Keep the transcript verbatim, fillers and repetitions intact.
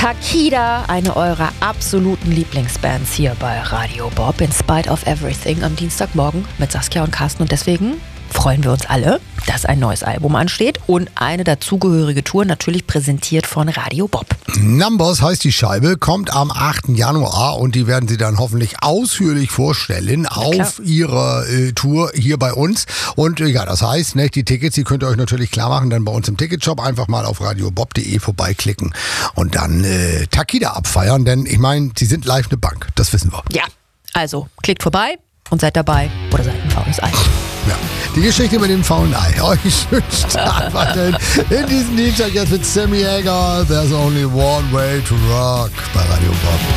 Takida, eine eurer absoluten Lieblingsbands hier bei Radio Bob, in spite of everything, am Dienstagmorgen mit Saskia und Carsten. Und deswegen freuen wir uns alle, dass ein neues Album ansteht und eine dazugehörige Tour, natürlich präsentiert von Radio Bob. Numbers heißt die Scheibe, kommt am achten Januar und die werden sie dann hoffentlich ausführlich vorstellen auf ihrer äh, Tour hier bei uns. Und äh, ja, das heißt, ne, die Tickets, die könnt ihr euch natürlich klar machen, dann bei uns im Ticketshop einfach mal auf radiobob punkt de vorbeiklicken und dann äh, Takida abfeiern, denn ich meine, sie sind live eine Bank, das wissen wir. Ja, also klickt vorbei und seid dabei oder seid ein faules Ei. Ja, die Geschichte mit dem faulen Ei. Euch schönen Start weiterhin in diesem Dienstag jetzt mit Sammy Hagar. There's only one way to rock bei Radio Bob.